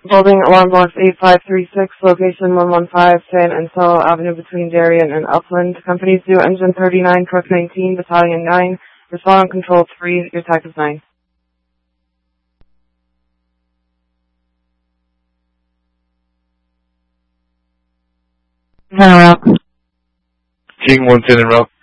Building Alarm Box 8536, location 115 San Ansel Avenue between Darien and Upland. Company 2, Engine 39, Truck 19, Battalion 9. Respond on Control 3, your TAC is 9. King 110 en route.